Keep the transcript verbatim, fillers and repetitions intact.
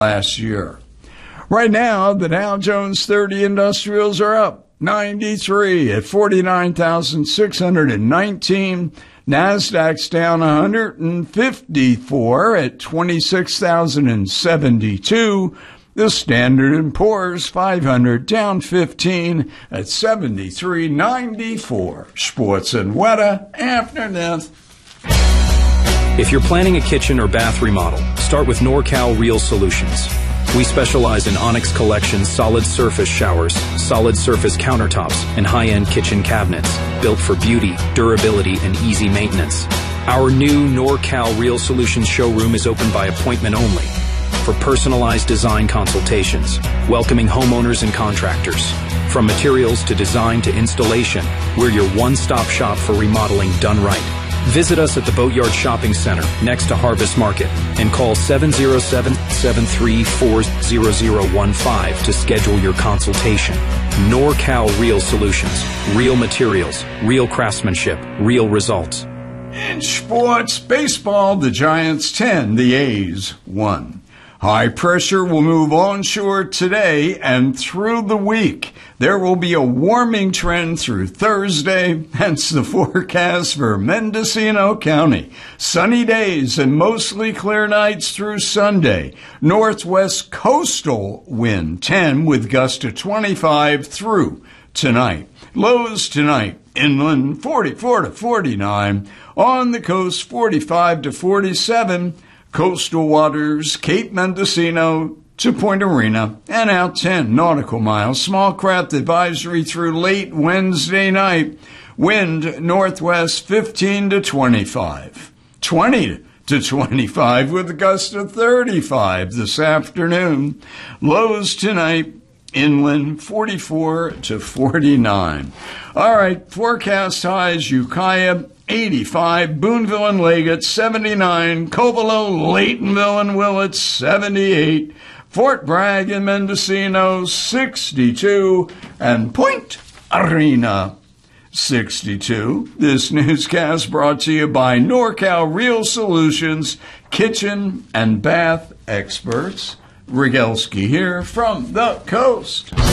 last year. Right now, the Dow Jones thirty industrials are up ninety-three at forty-nine thousand six hundred nineteen. NASDAQ's down one hundred fifty-four at twenty-six thousand seventy-two. The Standard and Poor's five hundred down fifteen at seventy-three ninety-four. Sports and weather after this. If you're planning a kitchen or bath remodel, start with NorCal Real Solutions. We specialize in Onyx Collection solid surface showers, solid surface countertops, and high-end kitchen cabinets, built for beauty, durability, and easy maintenance. Our new NorCal Real Solutions showroom is open by appointment only for personalized design consultations, welcoming homeowners and contractors. From materials to design to installation, we're your one-stop shop for remodeling done right. Visit us at the Boatyard Shopping Center next to Harvest Market and call seven zero seven, seven three four, zero zero one five to schedule your consultation. NorCal Real Solutions. Real materials, real craftsmanship, real results. In sports, baseball, the Giants ten, the A's one. High pressure will move onshore today and through the week. There will be a warming trend through Thursday, hence the forecast for Mendocino County. Sunny days and mostly clear nights through Sunday. Northwest coastal wind ten with gusts to twenty-five through tonight. Lows tonight, inland forty-four to forty-nine. On the coast, forty-five to forty-seven. Coastal waters, Cape Mendocino to Point Arena, and out ten nautical miles. Small craft advisory through late Wednesday night. Wind northwest fifteen to twenty-five. twenty to twenty-five with a gust of thirty-five this afternoon. Lows tonight, inland forty-four to forty-nine. All right, forecast highs, Ukiah eighty-five, Boonville and Leggett seventy-nine, Covelo, Laytonville and Willett seventy-eight, Fort Bragg and Mendocino sixty-two, and Point Arena sixty-two. This newscast brought to you by NorCal Real Solutions, kitchen and bath experts. Rygelski here from the coast.